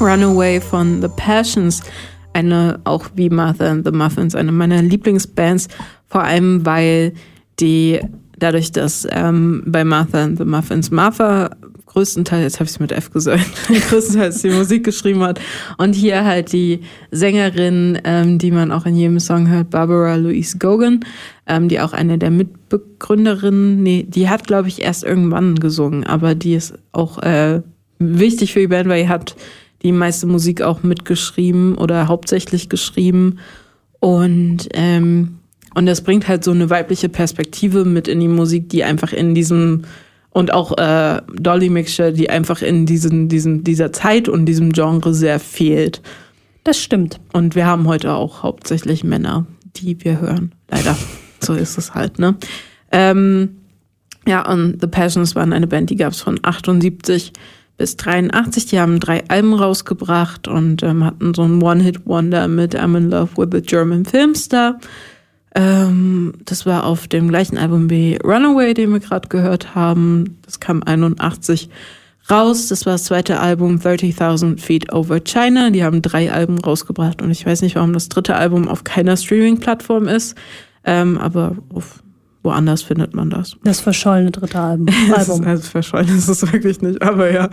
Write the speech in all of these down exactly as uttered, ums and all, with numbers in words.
Runaway von The Passions, eine, auch wie Martha and the Muffins, eine meiner Lieblingsbands, vor allem weil die, dadurch, dass ähm, bei Martha and the Muffins Martha größtenteils, jetzt habe ich es mit F gesagt, größtenteils die Musik geschrieben hat und hier halt die Sängerin, ähm, die man auch in jedem Song hört, Barbara Louise Gogan, ähm, die auch eine der Mitbegründerinnen, nee, die hat, glaube ich, erst irgendwann gesungen, aber die ist auch äh, wichtig für die Band, weil die hat die meiste Musik auch mitgeschrieben oder hauptsächlich geschrieben und ähm, und das bringt halt so eine weibliche Perspektive mit in die Musik, die einfach in diesem und auch äh, Dolly Mixture, die einfach in diesen, diesen, dieser Zeit und diesem Genre sehr fehlt. Das stimmt. Und wir haben heute auch hauptsächlich Männer, die wir hören. Leider. So ist es halt, ne? Ähm, ja, und The Passions waren eine Band, die gab es von achtundsiebzig bis dreiundachtzig. Die haben drei Alben rausgebracht und ähm, hatten so ein One-Hit-Wonder mit I'm in Love with a German Film Star. Ähm, das war auf dem gleichen Album wie Runaway, den wir gerade gehört haben. Das kam einundachtzig raus. Das war das zweite Album, thirty thousand Feet Over China. Die haben drei Alben rausgebracht und ich weiß nicht, warum das dritte Album auf keiner Streaming-Plattform ist, ähm, aber auf, woanders findet man das. Das verschollene dritte Album. Das ist, also verschollen ist es wirklich nicht, aber ja.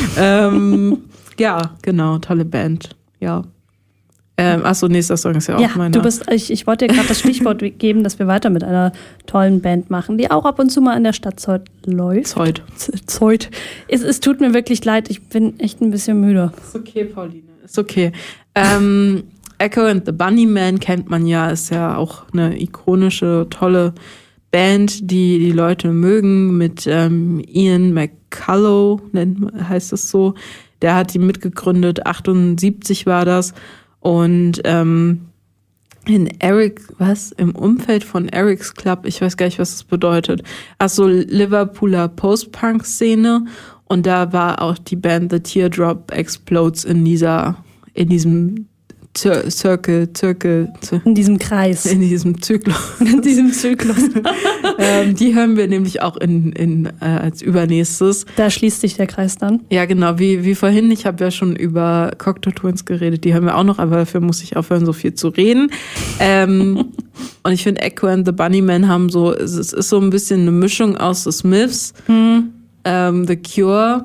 ähm, ja, genau, tolle Band, ja. Ähm, achso, nächster Song ist ja auch ja, meiner. Du bist, ich, ich wollte dir gerade das Stichwort geben, dass wir weiter mit einer tollen Band machen, die auch ab und zu mal in der Stadt Zeut läuft. Zeut. Zeut. Es, es tut mir wirklich leid, ich bin echt ein bisschen müde. Ist okay, Pauline, ist okay. Ähm, Echo and the Bunnymen kennt man ja, ist ja auch eine ikonische, tolle Band, die die Leute mögen, mit ähm, Ian McCullough, nennt, heißt es so. Der hat die mitgegründet, achtundsiebzig war das. Und ähm, in Eric, was? Im Umfeld von Eric's Club, ich weiß gar nicht, was das bedeutet. Ach so, Liverpooler Post-Punk-Szene. Und da war auch die Band The Teardrop Explodes in dieser, in diesem Zir- Circle, Circle, Zir- in diesem Kreis. In diesem Zyklus. In diesem Zyklus. ähm, die hören wir nämlich auch in, in, äh, als übernächstes. Da schließt sich der Kreis dann. Ja, genau, wie, wie vorhin. Ich habe ja schon über Cocteau Twins geredet. Die hören wir auch noch, aber dafür muss ich aufhören, so viel zu reden. Ähm, und ich finde, Echo and the Bunnymen haben so, es ist so ein bisschen eine Mischung aus The Smiths, hm. ähm, The Cure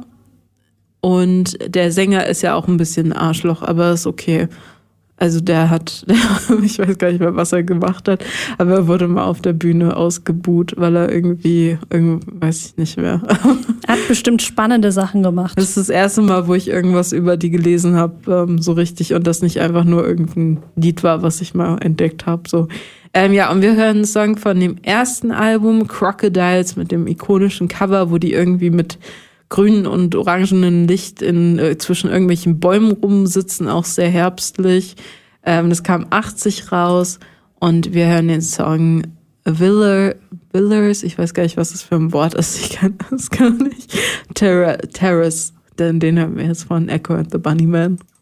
und der Sänger ist ja auch ein bisschen ein Arschloch, aber ist okay. Also der hat, ich weiß gar nicht mehr, was er gemacht hat, aber er wurde mal auf der Bühne ausgebuht, weil er irgendwie, irgendwie weiß ich nicht mehr. Er hat bestimmt spannende Sachen gemacht. Das ist das erste Mal, wo ich irgendwas über die gelesen habe, ähm, so richtig, und das nicht einfach nur irgendein Lied war, was ich mal entdeckt habe. So. Ähm, ja, und wir hören einen Song von dem ersten Album, Crocodiles, mit dem ikonischen Cover, wo die irgendwie mit grünen und orangenen Licht in, äh, zwischen irgendwelchen Bäumen rumsitzen, auch sehr herbstlich. Ähm, das kam achtzig raus und wir hören den Song Villa, Villers, ich weiß gar nicht, was das für ein Wort ist, ich kann das gar nicht. Terra, Terrace, den, den hören wir jetzt von Echo and the Bunnymen.